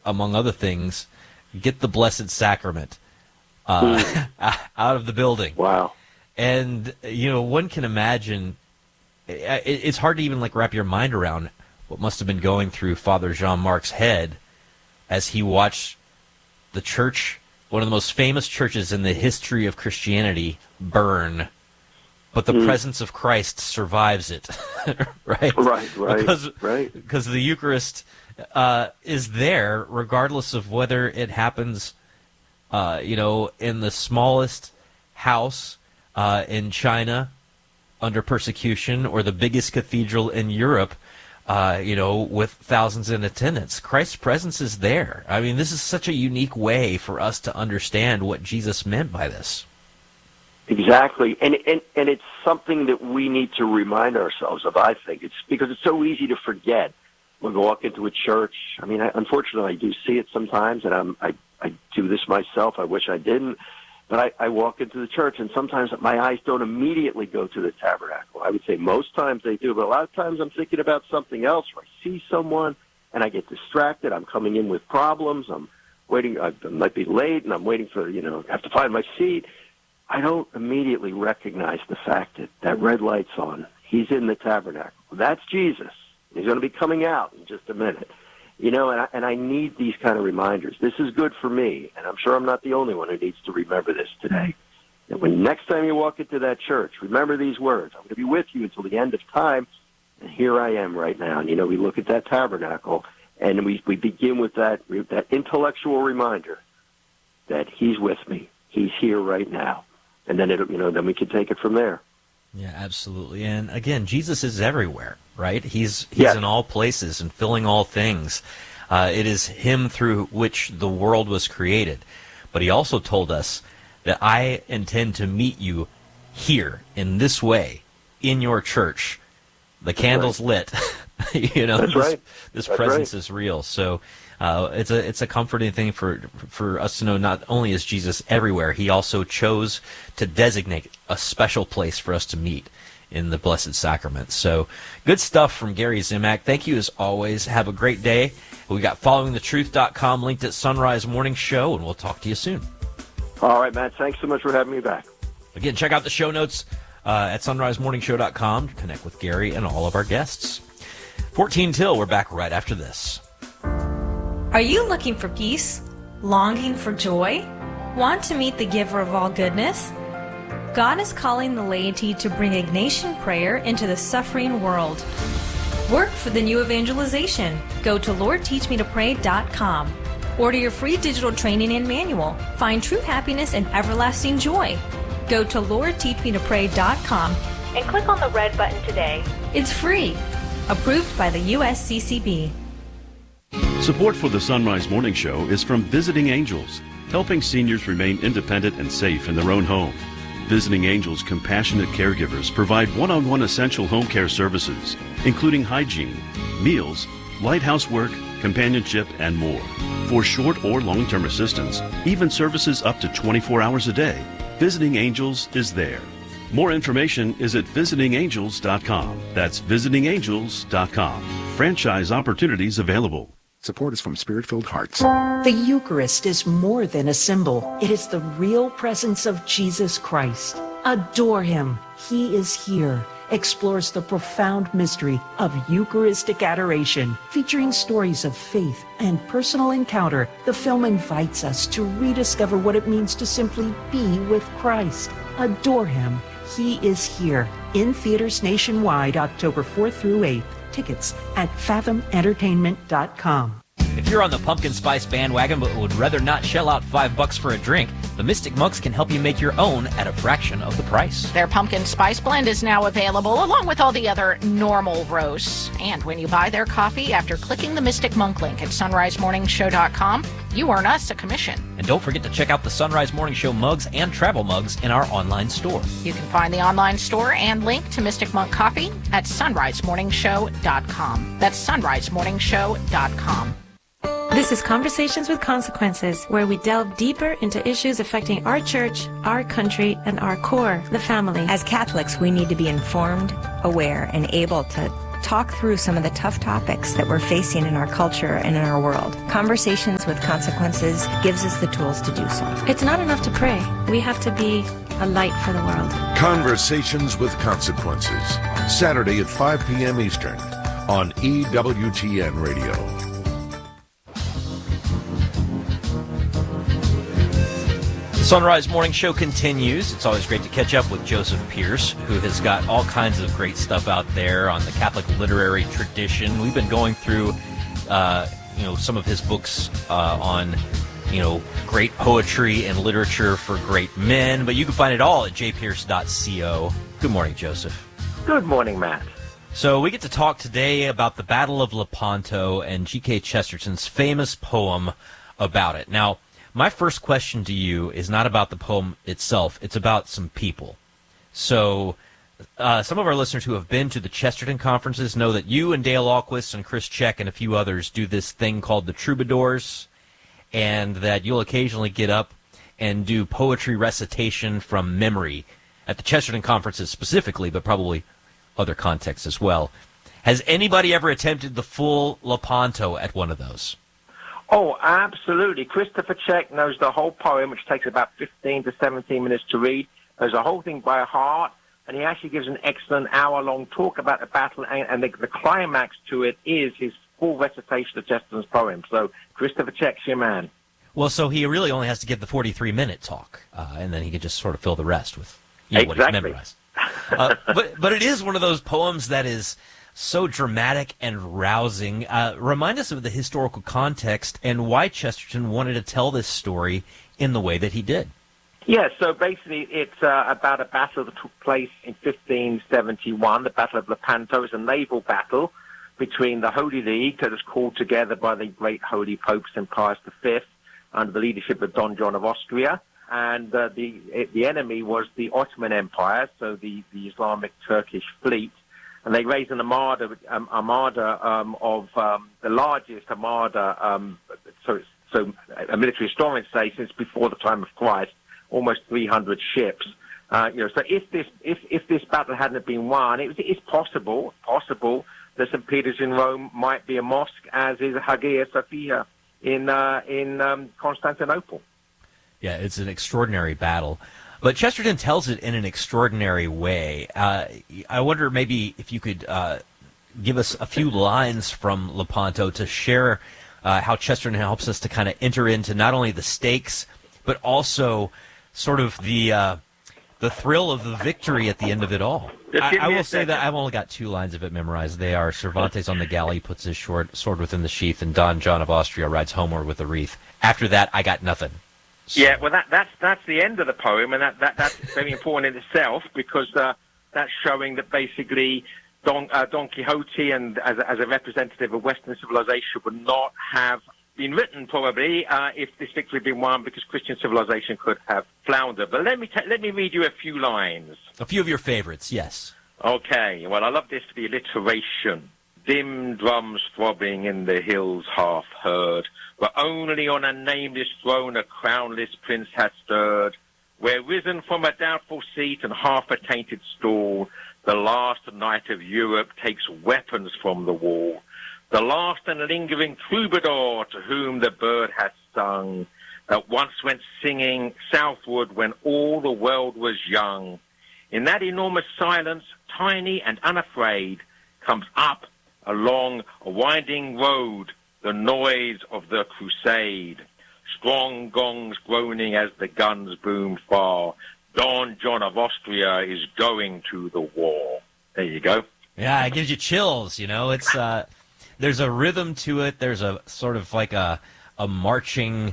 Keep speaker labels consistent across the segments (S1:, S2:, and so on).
S1: among other things, get the Blessed Sacrament out of the building.
S2: Wow.
S1: And, one can imagine, it's hard to even wrap your mind around what must have been going through Father Jean-Marc's head as he watched the church, one of the most famous churches in the history of Christianity, burn. But the presence of Christ survives it, right?
S2: Right.
S1: Because the Eucharist is there, regardless of whether it happens, in the smallest house in China under persecution, or the biggest cathedral in Europe, with thousands in attendance. Christ's presence is there. I mean, this is such a unique way for us to understand what Jesus meant by this.
S2: Exactly, and it's something that we need to remind ourselves of, I think. It's because it's so easy to forget when we walk into a church. I mean, unfortunately, I do see it sometimes, and I do this myself. I wish I didn't. But I walk into the church, and sometimes my eyes don't immediately go to the tabernacle. I would say most times they do, but a lot of times I'm thinking about something else, or I see someone, and I get distracted. I'm coming in with problems. I'm waiting. I might be late, and I'm waiting for, I have to find my seat. I don't immediately recognize the fact that that red light's on. He's in the tabernacle. That's Jesus. He's going to be coming out in just a minute. And I need these kind of reminders. This is good for me, and I'm sure I'm not the only one who needs to remember this today. And when next time you walk into that church, remember these words. I'm going to be with you until the end of time, and here I am right now. And, we look at that tabernacle, and we begin with that intellectual reminder that he's with me. He's here right now. And then then we can take it from there.
S1: Yeah, absolutely. And again, Jesus is everywhere, right? He's
S2: Yes.
S1: in all places and filling all things. It is him through which the world was created. But he also told us that I intend to meet you here in this way, in your church. The candle's lit.
S2: That's right.
S1: This presence is real. So it's a comforting thing for us to know not only is Jesus everywhere, he also chose to designate a special place for us to meet in the Blessed Sacrament. So good stuff from Gary Zimak. Thank you as always. Have a great day. We got followingthetruth.com linked at Sunrise Morning Show, and we'll talk to you soon.
S2: All right, Matt. Thanks so much for having me back.
S1: Again, check out the show notes at sunrisemorningshow.com to connect with Gary and all of our guests. 14 till. We're back right after this.
S3: Are you looking for peace? Longing for joy? Want to meet the giver of all goodness? God is calling the laity to bring Ignatian prayer into the suffering world. Work for the new evangelization. Go to LordTeachMeToPray.com. Order your free digital training and manual. Find true happiness and everlasting joy. Go to LordTeachMeToPray.com and click on the red button today. It's free. Approved by the USCCB.
S4: Support for the Sunrise Morning Show is from Visiting Angels, helping seniors remain independent and safe in their own home. Visiting Angels compassionate caregivers provide one-on-one essential home care services, including hygiene, meals, light housework, companionship, and more. For short or long-term assistance, even services up to 24 hours a day, Visiting Angels is there. More information is at visitingangels.com. That's visitingangels.com. Franchise opportunities available.
S5: Support is from Spirit-Filled Hearts.
S6: The Eucharist is more than a symbol. It is the real presence of Jesus Christ. Adore him. He is here. Explores the profound mystery of Eucharistic adoration. Featuring stories of faith and personal encounter, the film invites us to rediscover what it means to simply be with Christ. Adore him. He is here. In theaters nationwide, October 4th through 8th. Tickets at fathomentertainment.com.
S1: If you're on the pumpkin spice bandwagon but would rather not shell out $5 for a drink, the Mystic Monks can help you make your own at a fraction of the price.
S7: Their pumpkin spice blend is now available along with all the other normal roasts. And when you buy their coffee after clicking the Mystic Monk link at sunrisemorningshow.com, you earn us a commission.
S1: And don't forget to check out the Sunrise Morning Show mugs and travel mugs in our online store.
S7: You can find the online store and link to Mystic Monk Coffee at sunrisemorningshow.com. That's sunrisemorningshow.com.
S3: This is Conversations with Consequences, where we delve deeper into issues affecting our church, our country, and our core, the family.
S8: As Catholics, we need to be informed, aware, and able to talk through some of the tough topics that we're facing in our culture and in our world. Conversations with Consequences gives us the tools to do so.
S3: It's not enough to pray. We have to be a light for the world.
S9: Conversations with Consequences, Saturday at 5 p.m. Eastern on EWTN Radio.
S1: Sunrise Morning Show continues. It's always great to catch up with Joseph Pearce, who has got all kinds of great stuff out there on the Catholic literary tradition. We've been going through, some of his books on, great poetry and literature for great men. But you can find it all at jpearce.co. Good morning, Joseph.
S10: Good morning, Matt.
S1: So we get to talk today about the Battle of Lepanto and G.K. Chesterton's famous poem about it. Now, my first question to you is not about the poem itself. It's about some people. So some of our listeners who have been to the Chesterton conferences know that you and Dale Ahlquist and Chris Check and a few others do this thing called the Troubadours, and that you'll occasionally get up and do poetry recitation from memory at the Chesterton conferences specifically, but probably other contexts as well. Has anybody ever attempted the full Lepanto at one of those?
S10: Oh, absolutely. Christopher Check knows the whole poem, which takes about 15 to 17 minutes to read. Knows the whole thing by heart, and he actually gives an excellent hour-long talk about the battle, and the climax to it is his full recitation of Chesterton's poem. So Christopher Check's your man.
S1: Well, so he really only has to give the 43-minute talk, and then he could just sort of fill the rest with what he's memorized. But it is one of those poems that is so dramatic and rousing. Remind us of the historical context and why Chesterton wanted to tell this story in the way that he did.
S10: Yeah, so basically it's about a battle that took place in 1571, the Battle of Lepanto. It's a naval battle between the Holy League that was called together by the great Holy Pope St. Pius V under the leadership of Don John of Austria. And the enemy was the Ottoman Empire, so the Islamic Turkish fleet. And they raised an armada of the largest armada, so a military historian say since before the time of Christ, almost 300 ships. So if this battle hadn't been won, it's possible that St. Peter's in Rome might be a mosque, as is Hagia Sophia in Constantinople.
S1: Yeah, it's an extraordinary battle. But Chesterton tells it in an extraordinary way. I wonder maybe if you could give us a few lines from Lepanto to share how Chesterton helps us to kind of enter into not only the stakes, but also sort of the thrill of the victory at the end of it all. I will say that I've only got 2 lines of it memorized. They are Cervantes on the galley puts his sword within the sheath, and Don John of Austria rides homeward with a wreath. After that, I got nothing.
S10: Yeah, well, that's the end of the poem, and that's very important in itself, because that's showing that basically Don Quixote, and as a representative of Western civilization, would not have been written probably if this victory had been won, because Christian civilization could have floundered. But let me read you a few lines.
S1: A few of your favorites, yes.
S10: Okay. Well, I love this for the alliteration. Dim drums throbbing in the hills half heard, where only on a nameless throne a crownless prince had stirred, where risen from a doubtful seat and half a tainted stall, the last knight of Europe takes weapons from the wall, the last and lingering troubadour to whom the bird has sung, that once went singing southward when all the world was young. In that enormous silence, tiny and unafraid, comes up along a winding road the noise of the crusade. Strong gongs groaning as the guns boom far. Don John of Austria is going to the war. There you go.
S1: Yeah, it gives you chills, It's there's a rhythm to it. There's a sort of like a marching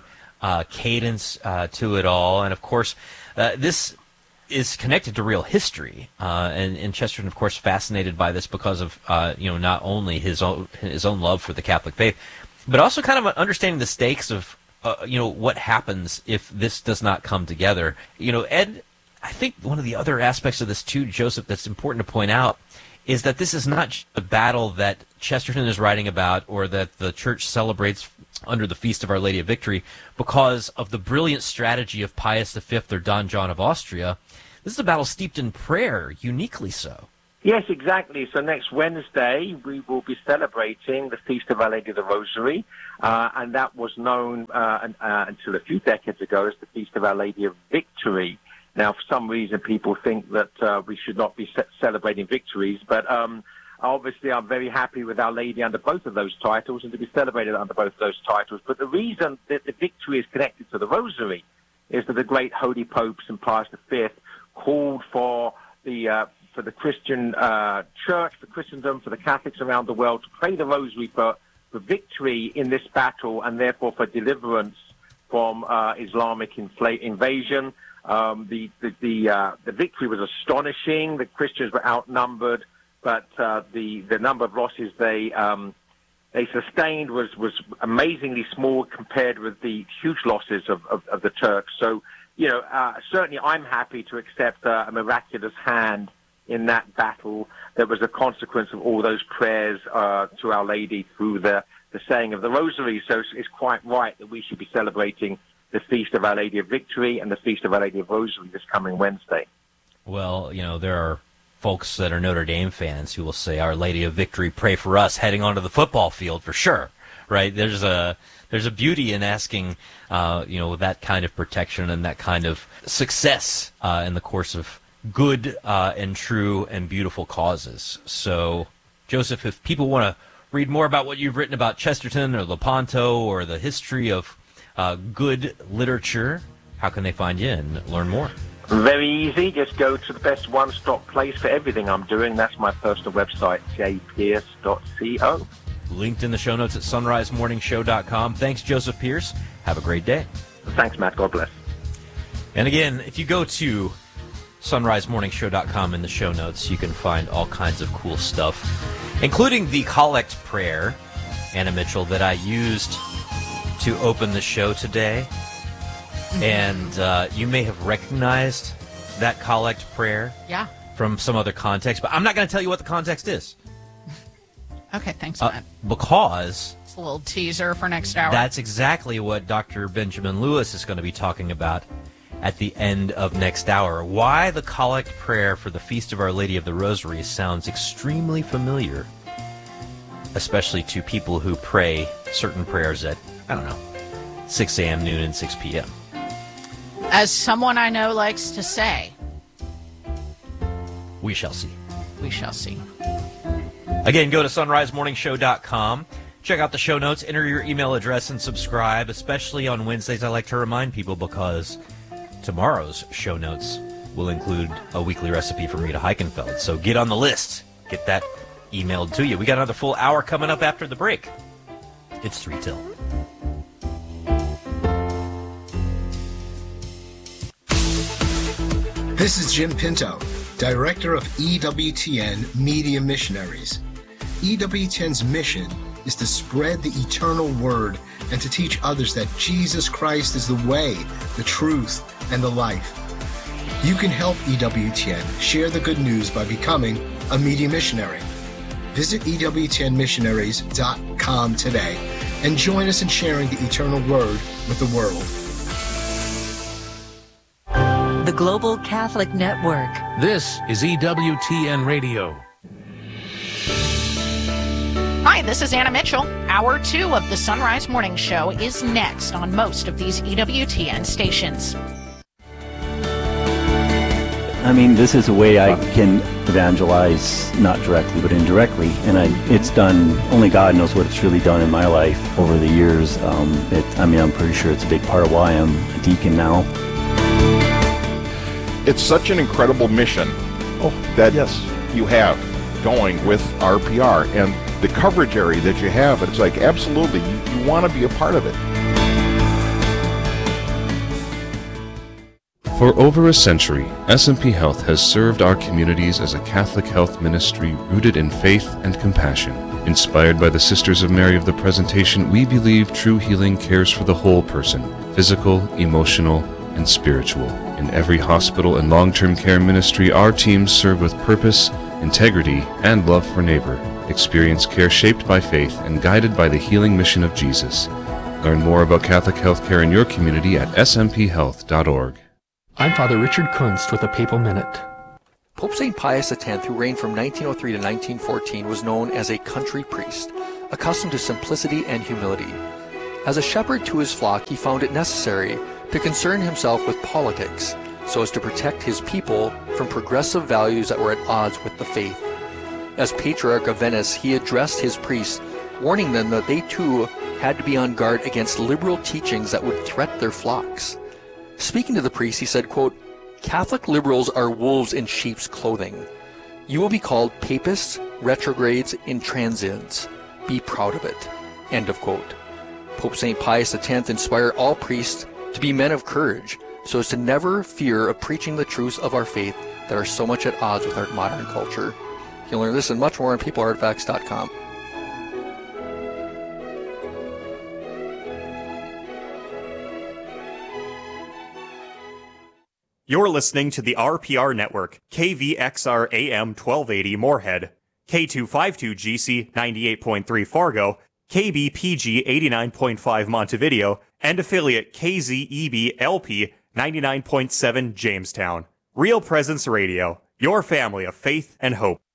S1: cadence to it all. And, of course, this is connected to real history, and Chesterton, of course, fascinated by this because of not only his own love for the Catholic faith, but also kind of understanding the stakes of what happens if this does not come together. Ed, I think one of the other aspects of this too, Joseph, that's important to point out is that this is not just a battle that Chesterton is writing about or that the church celebrates under the Feast of Our Lady of Victory because of the brilliant strategy of Pius V or Don John of Austria. This is a battle steeped in prayer, uniquely so.
S10: Yes, exactly. So next Wednesday, we will be celebrating the Feast of Our Lady of the Rosary, and that was known until a few decades ago as the Feast of Our Lady of Victory. Now, for some reason, people think that we should not be celebrating victories, but obviously I'm very happy with Our Lady under both of those titles and to be celebrated under both of those titles. But the reason that the victory is connected to the Rosary is that the great Holy Pope St. Pius V called for the Christian church, for Christendom, for the Catholics around the world to pray the Rosary for victory in this battle and therefore for deliverance from Islamic invasion. The victory was astonishing. The Christians were outnumbered, but the number of losses they sustained was amazingly small compared with the huge losses of the Turks. So, certainly I'm happy to accept a miraculous hand in that battle that was a consequence of all those prayers to Our Lady through the saying of the Rosary. So it's quite right that we should be celebrating the Feast of Our Lady of Victory and the Feast of Our Lady of Rosary this coming Wednesday.
S1: Well, there are folks that are Notre Dame fans who will say, Our Lady of Victory, pray for us heading onto the football field for sure, right? There's a beauty in asking, that kind of protection and that kind of success in the course of good and true and beautiful causes. So, Joseph, if people want to read more about what you've written about Chesterton or Lepanto or the history of good literature, how can they find you and learn more?
S10: Very easy. Just go to the best one-stop place for everything I'm doing. That's my personal website, jpierce.co.
S1: Linked in the show notes at sunrisemorningshow.com. Thanks, Joseph Pearce. Have a great day.
S10: Thanks, Matt. God bless.
S1: And again, if you go to sunrisemorningshow.com in the show notes, you can find all kinds of cool stuff, including the collect prayer, Anna Mitchell, that I used to open the show today. And you may have recognized that collect prayer from some other context, but I'm not going to tell you what the context is.
S7: Okay, thanks, Matt.
S1: Because
S7: it's a little teaser for next hour.
S1: That's exactly what Dr. Benjamin Lewis is going to be talking about at the end of next hour. Why the collect prayer for the Feast of Our Lady of the Rosary sounds extremely familiar, especially to people who pray certain prayers at, 6 a.m., noon, and 6 p.m.
S7: As someone I know likes to say,
S1: we shall see.
S7: We shall see.
S1: Again, go to sunrisemorningshow.com. Check out the show notes, enter your email address, and subscribe. Especially on Wednesdays, I like to remind people because tomorrow's show notes will include a weekly recipe from Rita Heikenfeld. So get on the list. Get that emailed to you. We got another full hour coming up after the break. It's 3 till.
S11: This is Jim Pinto, Director of EWTN Media Missionaries. EWTN's mission is to spread the eternal word and to teach others that Jesus Christ is the way, the truth, and the life. You can help EWTN share the good news by becoming a media missionary. Visit EWTNmissionaries.com today and join us in sharing the eternal word with the world.
S6: The Global Catholic Network.
S12: This is EWTN Radio.
S7: Hi, this is Anna Mitchell. Hour 2 of the Sunrise Morning Show is next on most of these EWTN stations.
S13: This is a way I can evangelize, not directly, but indirectly. And it's done, only God knows what it's really done in my life over the years. I'm pretty sure it's a big part of why I'm a deacon now.
S14: It's such an incredible mission that you have going with RPR and the coverage area that you have. It's like, absolutely, you want to be a part of it.
S15: For over a century, SMP Health has served our communities as a Catholic health ministry rooted in faith and compassion. Inspired by the Sisters of Mary of the Presentation, we believe true healing cares for the whole person, physical, emotional, and spiritual. In every hospital and long-term care ministry, our teams serve with purpose, integrity, and love for neighbor. Experience care shaped by faith and guided by the healing mission of Jesus. Learn more about Catholic healthcare in your community at smphealth.org.
S16: I'm Father Richard Kunst with the Papal Minute. Pope St. Pius X, who reigned from 1903 to 1914, was known as a country priest, accustomed to simplicity and humility. As a shepherd to his flock, he found it necessary to concern himself with politics so as to protect his people from progressive values that were at odds with the faith. As Patriarch of Venice, he addressed his priests, warning them that they too had to be on guard against liberal teachings that would threaten their flocks. Speaking to the priests, he said, quote, "Catholic liberals are wolves in sheep's clothing. You will be called papists, retrogrades, intransients. Be proud of it." End of quote. Pope St. Pius X inspired all priests to be men of courage, so as to never fear of preaching the truths of our faith that are so much at odds with our modern culture. You'll learn this and much more on peopleartifacts.com.
S17: You're listening to the RPR Network, KVXR AM 1280 Moorhead, K252GC 98.3 Fargo, KBPG 89.5 Montevideo, and affiliate KZEB LP 99.7 Jamestown. Real Presence Radio, your family of faith and hope.